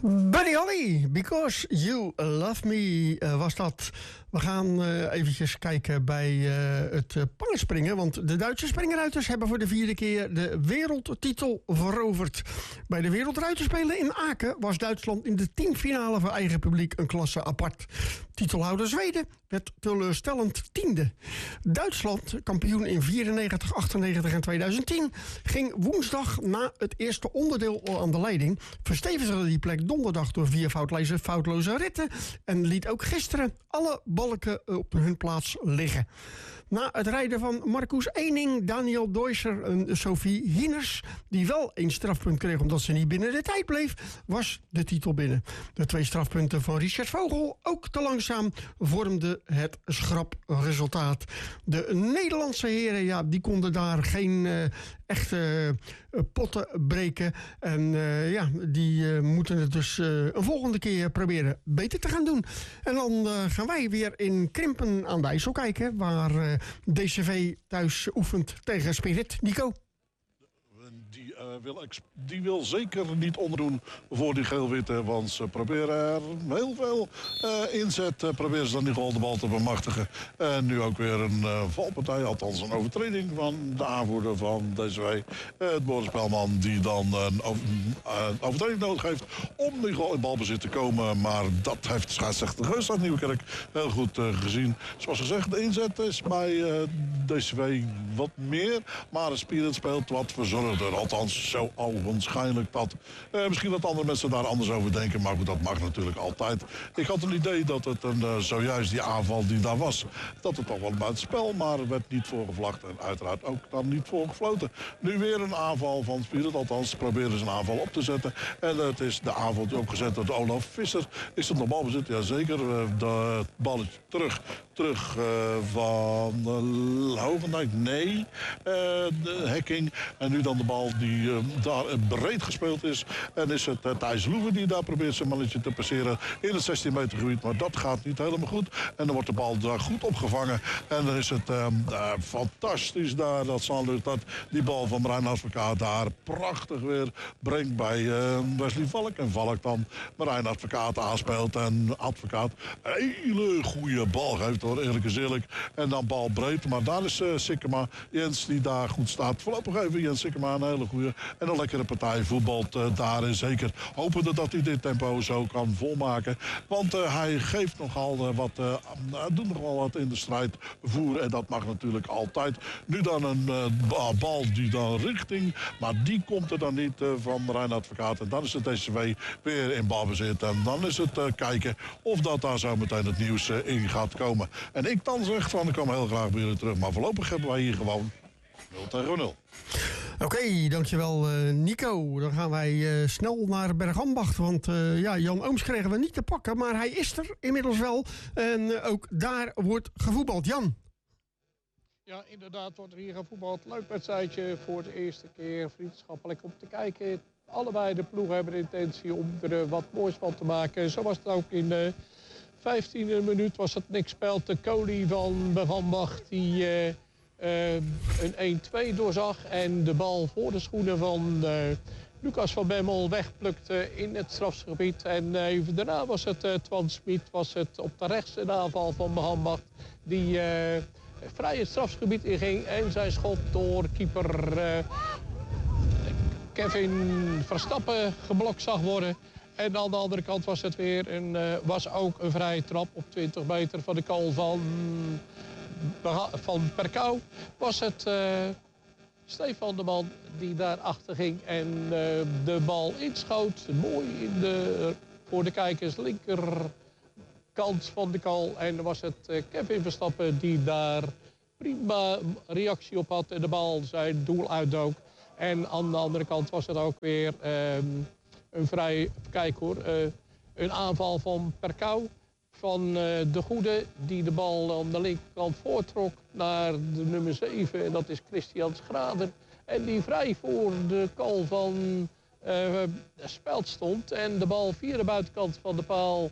Buddy Holly, Because You Love Me was dat. We gaan eventjes kijken bij het pangspringen. Want de Duitse springruiters hebben voor de 4e keer de wereldtitel veroverd. Bij de Wereldruiterspelen in Aken was Duitsland in de teamfinale voor eigen publiek een klasse apart. Titelhouder Zweden werd teleurstellend 10e. Duitsland, kampioen in 94, 98 en 2010, ging woensdag na het eerste onderdeel aan de leiding. Verstevigde die plek donderdag door 4 foutloze ritten en liet ook gisteren alle balken op hun plaats liggen. Na het rijden van Marcus Ening, Daniel Deusser en Sophie Hieners, die wel 1 strafpunt kreeg omdat ze niet binnen de tijd bleef, was de titel binnen. De 2 strafpunten van Richard Vogel, ook te langzaam, vormden het schrapresultaat. De Nederlandse heren, ja, die konden daar geen echte potten breken. En die moeten het dus een volgende keer proberen beter te gaan doen. En dan gaan wij weer in Krimpen aan de IJssel kijken, waar DCV thuis oefent tegen Spirit. Nico? Die wil zeker niet onderdoen voor die geel-witte. Want ze proberen er heel veel inzet. Proberen ze dan niet gewoon de bal te bemachtigen. En nu ook weer een valpartij. Althans een overtreding van de aanvoerder van DCW. Het Boris Spelman die dan een overtreding nodig heeft om nu gewoon in balbezit te komen. Maar dat heeft de scheidsrechter Geus uit Nieuwkerk heel goed gezien. Zoals gezegd, de inzet is bij DCW wat meer. Maar de Spirit speelt wat verzorgder. Althans, zo ogenschijnlijk dat misschien dat andere mensen daar anders over denken. Maar goed, dat mag natuurlijk altijd. Ik had een idee dat het zojuist die aanval die daar was, dat het toch wel buitenspel, maar er werd niet voor gevlacht en uiteraard ook dan niet voor gefloten. Nu weer een aanval van Spirit, althans proberen ze een aanval op te zetten. En het is de aanval die opgezet door Olaf Visser. Is het nog balbezit? Jazeker. De bal is terug van Hovendijk. Nee. De Hekking. En nu dan de bal die daar breed gespeeld is. En is het Thijs Loeven die daar probeert zijn mannetje te passeren in het 16 meter gebied. Maar dat gaat niet helemaal goed. En dan wordt de bal daar goed opgevangen. En dan is het fantastisch daar dat Sanlucht dat die bal van Marijn Advocaat daar prachtig weer brengt bij Wesley Valk. En Valk dan Marijn Advocaat aanspeelt. En Advocaat een hele goede bal geeft hoor, eerlijk is eerlijk. En dan bal breed. Maar daar is Sikkema Jens die daar goed staat. Voorlopig even Jens Sikkema een hele goede en een lekkere partij voetbalt daar. En zeker hopende dat hij dit tempo zo kan volmaken. Want hij geeft nogal wat, doet nogal wat in de strijd voeren. En dat mag natuurlijk altijd. Nu dan een bal die dan richting, maar die komt er dan niet van Marijn Advocaat. En dan is het DCW weer in balbezit. En dan is het kijken of dat daar zo meteen het nieuws in gaat komen. En ik dan zeg van, ik kom heel graag bij jullie terug. Maar voorlopig hebben wij hier gewoon 0-0. Oké, dankjewel Nico. Dan gaan wij snel naar Bergambacht. Want Jan Ooms kregen we niet te pakken. Maar hij is er inmiddels wel. En ook daar wordt gevoetbald. Jan? Ja, inderdaad wordt er hier gevoetbald. Leuk wedstrijdje voor de eerste keer. Vriendschappelijk om te kijken. Allebei de ploegen hebben de intentie om er wat moois van te maken. Zo was het ook in de 15e minuut. Was het Nick Spelte, Cody van Bergambacht die een 1-2 doorzag en de bal voor de schoenen van Lucas van Bemmel wegplukte in het strafgebied. En even daarna was het Twan Smit, was het op de rechts een aanval van Bergambacht die vrij het strafgebied inging en zijn schot door keeper Kevin Verstappen geblokt zag worden. En aan de andere kant was het weer was ook een vrije trap op 20 meter van de goal van Perkau. Was het Stefan de Man die daarachter ging en de bal inschoot. Mooi voor de kijkers linkerkant van de goal. En was het Kevin Verstappen die daar prima reactie op had en de bal zijn doel uitdook. En aan de andere kant was het ook weer een vrij, kijk hoor, een aanval van Perkau. Van de Goede die de bal aan de linkerkant voortrok naar de nummer 7. En dat is Christian Schrader. En die vrij voor de goal van Speld stond. En de bal via de buitenkant van de paal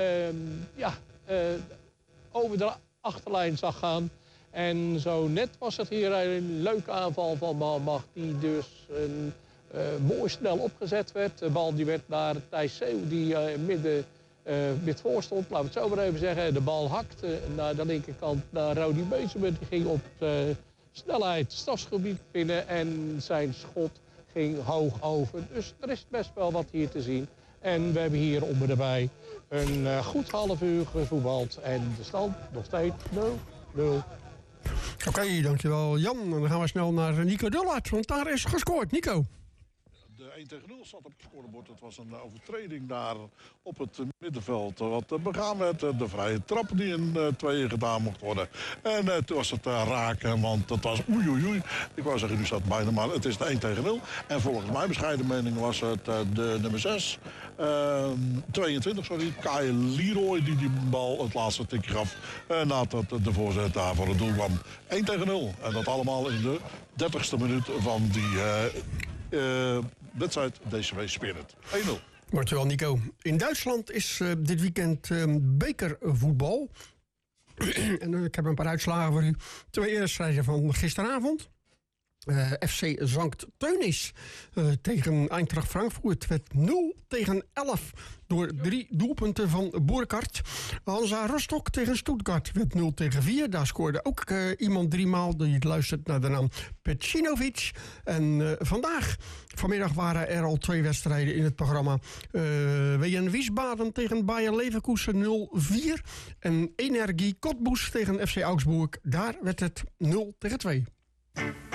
over de achterlijn zag gaan. En zo net was het hier een leuke aanval van Bergambacht die dus een mooi snel opgezet werd. De bal die werd naar Thijs Zeeuw, die midden voor stond. Laten we het zo maar even zeggen. De bal hakte naar de linkerkant naar Rodi Bezemer. Die ging op snelheid strafgebied binnen en zijn schot ging hoog over. Dus er is best wel wat hier te zien. En we hebben hier om en bij een goed half uur gevoetbald. En de stand nog steeds 0-0. Oké, dankjewel Jan. En dan gaan we snel naar Nico Dullard, want daar is gescoord. Nico. De 1-0 zat op het scorebord. Het was een overtreding daar op het middenveld. Wat begaan werd, de vrije trap die in tweeën gedaan mocht worden. En toen was het raken, want dat was oei. Ik wou zeggen, nu staat het bijna, maar het is de 1-0. En volgens mijn bescheiden mening was het de nummer 6. 22, sorry, Kai Leroy die bal het laatste tikje gaf. Nadat de voorzet daar voor het doel kwam. 1-0. En dat allemaal in de 30ste minuut van die wedstrijd DCW Spirit. 1-0. Dankjewel Nico. In Duitsland is dit weekend bekervoetbal. En ik heb een paar uitslagen voor u. 2 wedstrijden van gisteravond. FC Sankt Teunis tegen Eintracht Frankfurt werd 0-11 door 3 doelpunten van Burkhardt. Hansa Rostock tegen Stuttgart werd 0-4. Daar scoorde ook iemand 3 maal. Die luistert naar de naam Pecinovic. En vanmiddag waren er al 2 wedstrijden in het programma. WN Wiesbaden tegen Bayer Leverkusen 0-4. En Energie Cottbus tegen FC Augsburg. Daar werd het 0-2.